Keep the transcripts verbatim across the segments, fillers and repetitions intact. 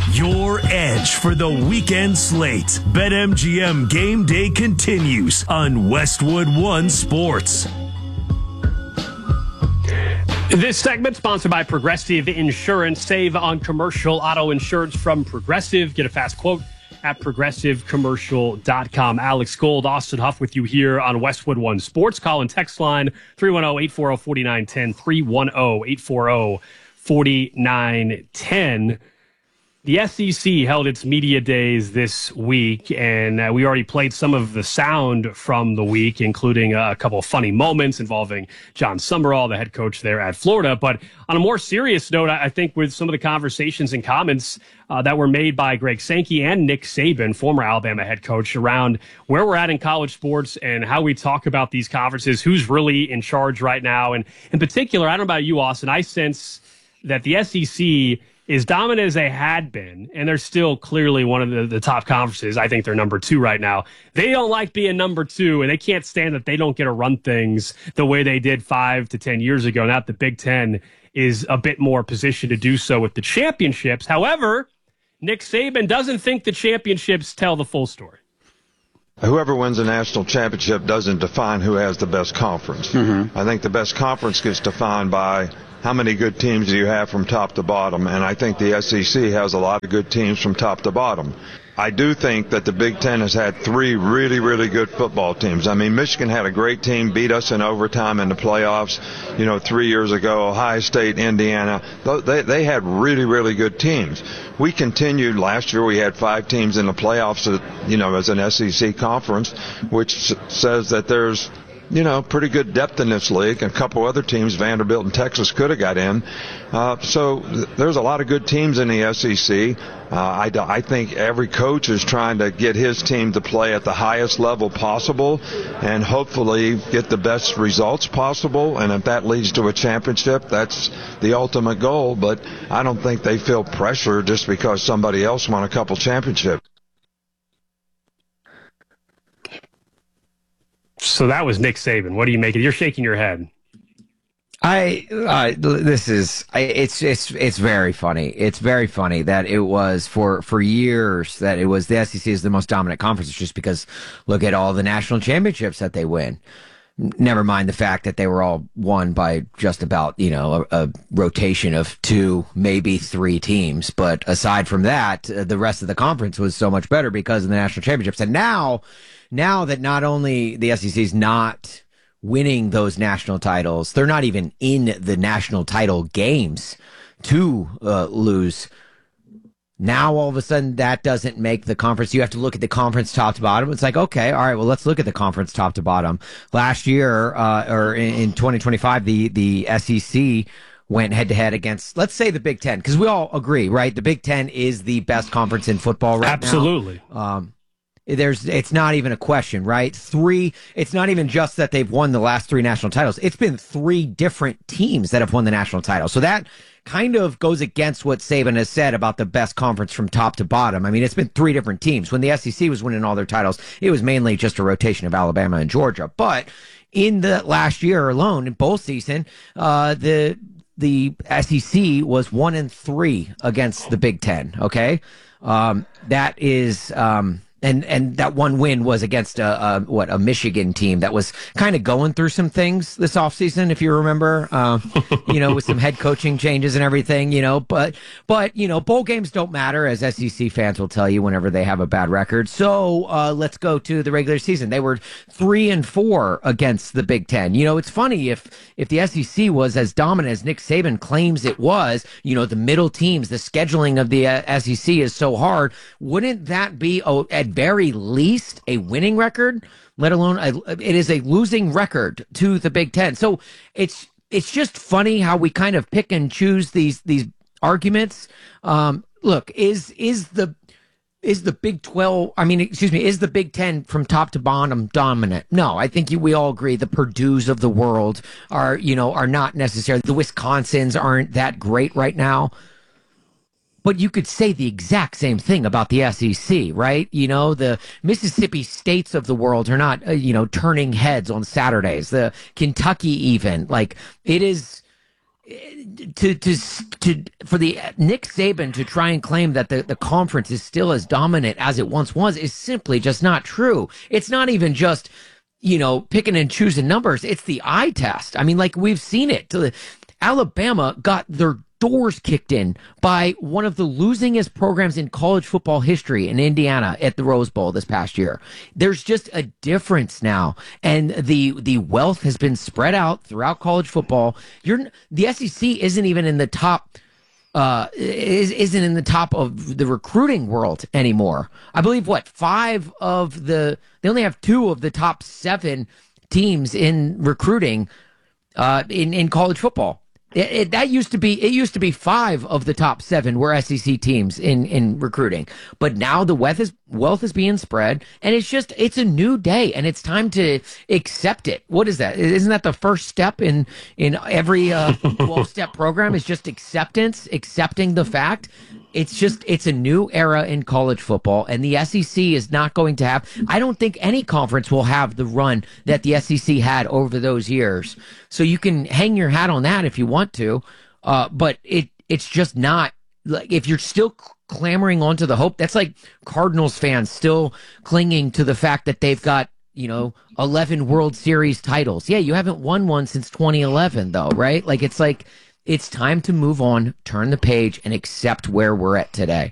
Your edge for the weekend slate. BetMGM Game Day continues on Westwood One Sports. This segment sponsored by Progressive Insurance. Save on commercial auto insurance from Progressive. Get a fast quote at progressive commercial dot com. Alex Gold, Austin Huff with you here on Westwood One Sports. Call and text line three one zero, eight four zero, four nine one zero, three one zero, eight four zero, four nine one zero. The S E C held its media days this week, and uh, we already played some of the sound from the week, including uh, a couple of funny moments involving John Summerall, the head coach there at Florida. But on a more serious note, I think with some of the conversations and comments uh, that were made by Greg Sankey and Nick Saban, former Alabama head coach, around where we're at in college sports and how we talk about these conferences, who's really in charge right now. And in particular, I don't know about you, Austin, I sense that the S E C is dominant as they had been, and they're still clearly one of the, the top conferences. I think they're number two right now. They don't like being number two, and they can't stand that they don't get to run things the way they did five to ten years ago. Now the Big Ten is a bit more positioned to do so with the championships. However, Nick Saban doesn't think the championships tell the full story. Whoever wins a national championship doesn't define who has the best conference. Mm-hmm. I think the best conference gets defined by how many good teams do you have from top to bottom, and I think the S E C has a lot of good teams from top to bottom. I do think that the Big Ten has had three really, really good football teams. I mean, Michigan had a great team, beat us in overtime in the playoffs, you know, three years ago. Ohio State, Indiana, they, they had really, really good teams. We continued last year. We had five teams in the playoffs, you know, as an S E C conference, which says that there's, you know, pretty good depth in this league. A couple other teams, Vanderbilt and Texas, could have got in. Uh, so th- there's a lot of good teams in the S E C. Uh, I, I think every coach is trying to get his team to play at the highest level possible and hopefully get the best results possible. And if that leads to a championship, that's the ultimate goal. But I don't think they feel pressure just because somebody else won a couple championships. So that was Nick Saban. What do you make of it? You're shaking your head. I uh, this is I, it's it's it's very funny. It's very funny that it was for for years that it was the S E C is the most dominant conference just because look at all the national championships that they win. Never mind the fact that they were all won by just about, you know, a, a rotation of two, maybe three teams. But aside from that, uh, the rest of the conference was so much better because of the national championships. And now, now that not only the S E C is not winning those national titles, they're not even in the national title games to uh, lose. Now, all of a sudden, that doesn't make the conference. You have to look at the conference top to bottom. It's like, okay, all right, well, let's look at the conference top to bottom. Last year, uh, or in, in twenty twenty-five, the, the S E C went head-to-head against, let's say, the Big Ten, because we all agree, right? The Big Ten is the best conference in football right Absolutely. now. Absolutely. Um, There's, it's not even a question, right? Three, it's not even just that they've won the last three national titles. It's been three different teams that have won the national title. So that kind of goes against what Saban has said about the best conference from top to bottom. I mean, it's been three different teams. When the S E C was winning all their titles, it was mainly just a rotation of Alabama and Georgia. But in the last year alone, in bowl season, uh, the, the S E C was one and three against the Big Ten. Okay. Um, that is, um, And and that one win was against a, a what a Michigan team that was kind of going through some things this offseason, if you remember, uh, you know, with some head coaching changes and everything, you know. But but you know, bowl games don't matter, as S E C fans will tell you whenever they have a bad record. So uh, let's go to the regular season. They were three and four against the Big Ten. You know, it's funny if if the S E C was as dominant as Nick Saban claims it was. You know, the middle teams, the scheduling of the uh, S E C is so hard. Wouldn't that be a, at very least a winning record, let alone a, it is a losing record to the Big Ten? So it's it's just funny how we kind of pick and choose these these arguments. Um, look, is is the is the Big twelve? I mean, excuse me, is the Big Ten from top to bottom dominant? No, I think you, we all agree the Purdue's of the world are you know are not necessarily. The Wisconsins aren't that great right now. But you could say the exact same thing about the S E C, right? You know, the Mississippi States of the world are not, uh, you know, turning heads on Saturdays. The Kentucky even, like, it is, to to to for the Nick Saban to try and claim that the, the conference is still as dominant as it once was is simply just not true. It's not even just, you know, picking and choosing numbers. It's the eye test. I mean, like we've seen it. Alabama got their doors kicked in by one of the losingest programs in college football history in Indiana at the Rose Bowl this past year. There's just a difference now, and the the wealth has been spread out throughout college football. You're the S E C isn't even in the top uh is isn't in the top of the recruiting world anymore. I believe what five of the they only have two of the top seven teams in recruiting uh in in college football. It, it, that used to be it used to be five of the top seven were S E C teams in, in recruiting, but now the wealth is wealth is being spread, and it's just it's a new day, and it's time to accept it. What is that? Isn't that the first step in in every uh, twelve step program? Is just acceptance, accepting the fact. It's just it's a new era in college football, and the S E C is not going to have. I don't think any conference will have the run that the S E C had over those years. So you can hang your hat on that if you want to, uh, but it it's just not like if you're still clamoring onto the hope. That's like Cardinals fans still clinging to the fact that they've got, you know, eleven World Series titles. Yeah, you haven't won one since twenty eleven, though, right? Like it's like. It's time to move on, turn the page, and accept where we're at today.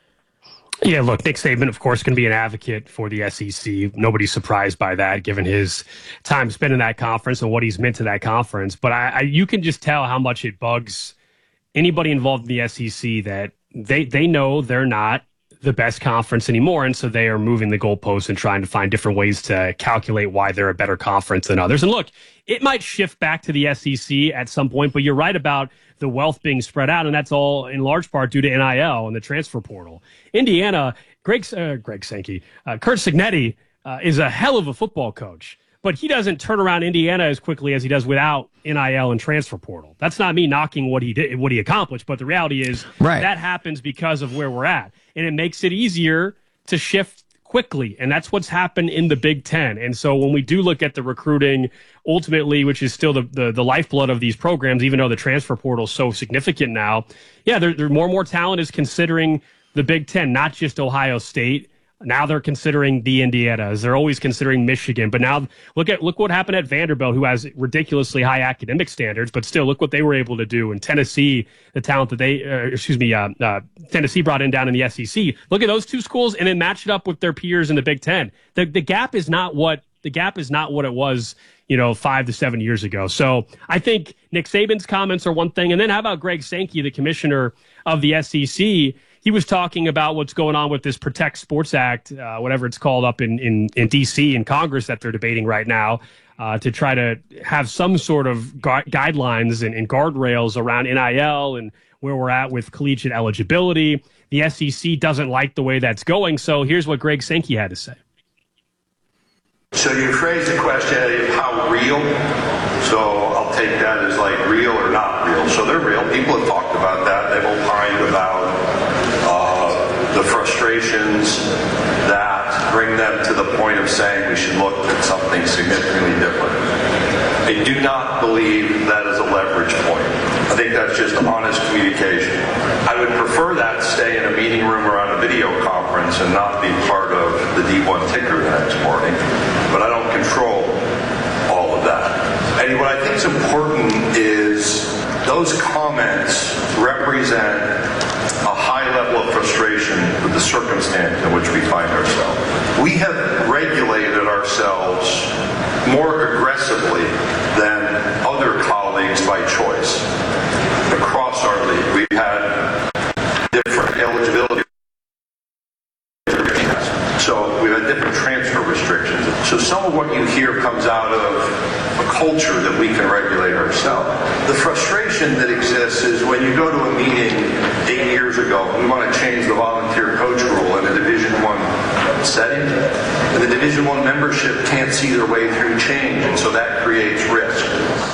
Yeah, look, Nick Saban, of course, can be an advocate for the S E C. Nobody's surprised by that, given his time spent in that conference and what he's meant to that conference. But I, I, you can just tell how much it bugs anybody involved in the S E C that they they know they're not the best conference anymore, and so they are moving the goalposts and trying to find different ways to calculate why they're a better conference than others. And look, it might shift back to the S E C at some point, but you're right about the wealth being spread out, and that's all in large part due to N I L and the transfer portal. Indiana, Greg, uh, Greg Sankey, uh, Curt Cignetti uh, is a hell of a football coach, but he doesn't turn around Indiana as quickly as he does without N I L and transfer portal. That's not me knocking what he did, what he accomplished, but the reality is right. that happens because of where we're at, and it makes it easier to shift quickly, and that's what's happened in the Big Ten. And so when we do look at the recruiting, ultimately, which is still the the, the lifeblood of these programs, even though the transfer portal is so significant now, yeah, there, there more and more talent is considering the Big Ten, not just Ohio State. Now they're considering the Indianas. They're always considering Michigan. But now look at look what happened at Vanderbilt, who has ridiculously high academic standards, but still look what they were able to do. And Tennessee, the talent that they, uh, excuse me, uh, uh, Tennessee brought in down in the S E C. Look at those two schools and then match it up with their peers in the Big Ten. The the gap is not what the gap is not what it was, you know, five to seven years ago. So I think Nick Saban's comments are one thing. And then how about Greg Sankey, the commissioner of the S E C? He was talking about what's going on with this Protect Sports Act, uh, whatever it's called up in, in, in D C in Congress that they're debating right now, uh, to try to have some sort of gu- guidelines and, and guardrails around N I L and where we're at with collegiate eligibility. The S E C doesn't like the way that's going. So here's what Greg Sankey had to say. So you phrased the question of how real. So I'll take that as like real or not real. So they're real. People have talked about that. They've opined about uh, the frustrations that bring them to the point of saying we should look at something significantly different. I do not believe that is a leverage point. I think that's just honest communication. I would prefer that stay in a meeting room or on a video conference and not be part of the D one ticker the next morning. But I don't control all of that. And what I think is important is those comments represent a high level of frustration with the circumstance in which we find ourselves. We have regulated ourselves more aggressively than other colleagues by choice across our league. We've had different eligibility restrictions. So we've had different transfer restrictions. So some of what you hear comes out of a culture that we can regulate ourselves. The frustration that exists is when you go to a meeting eight years ago, we want to change the volunteer coach rule in a Division One setting, and the Division One membership can't see their way through change, and so that creates risk.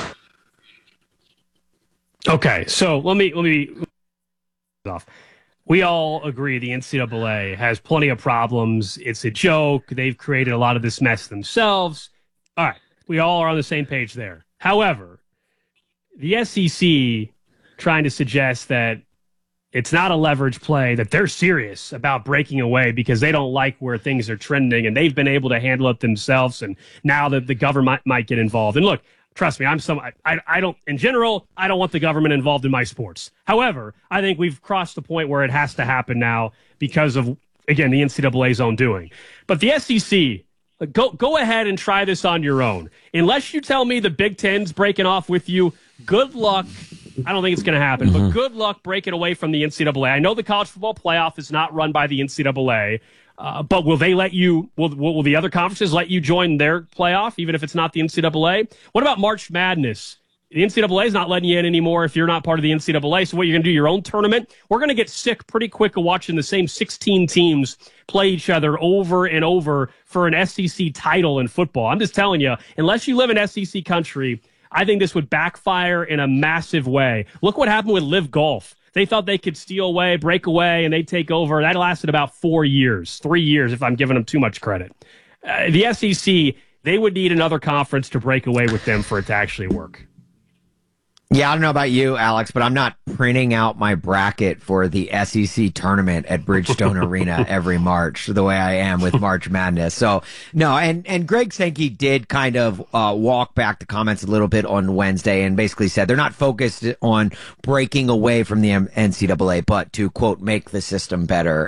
Okay, so let me let me off. We all agree the N C double A has plenty of problems. It's a joke. They've created a lot of this mess themselves. All right, we all are on the same page there. However, the S E C trying to suggest that it's not a leverage play, that they're serious about breaking away because they don't like where things are trending and they've been able to handle it themselves. And now that the government might get involved. And look, trust me, I'm some, I, I don't, in general, I don't want the government involved in my sports. However, I think we've crossed the point where it has to happen now because of, again, the N C double A's own doing. But the S E C, go, go ahead and try this on your own. Unless you tell me the Big Ten's breaking off with you, good luck. I don't think it's going to happen, mm-hmm. but good luck breaking away from the N C double A. I know the college football playoff is not run by the N C double A, uh, but will they let you, will, will the other conferences let you join their playoff, even if it's not the N C double A? What about March Madness? The N C double A is not letting you in anymore if you're not part of the N C double A. So what, you're going to do your own tournament? We're going to get sick pretty quick of watching the same sixteen teams play each other over and over for an S E C title in football. I'm just telling you, unless you live in S E C country, I think this would backfire in a massive way. Look what happened with Live Golf. They thought they could steal away, break away, and they'd take over. That lasted about four years, three years, if I'm giving them too much credit. Uh, the S E C, they would need another conference to break away with them for it to actually work. Yeah, I don't know about you, Alex, but I'm not printing out my bracket for the S E C tournament at Bridgestone Arena every March the way I am with March Madness. So, no, and, and Greg Sankey did kind of uh, walk back the comments a little bit on Wednesday and basically said they're not focused on breaking away from the N C double A, but to, quote, make the system better.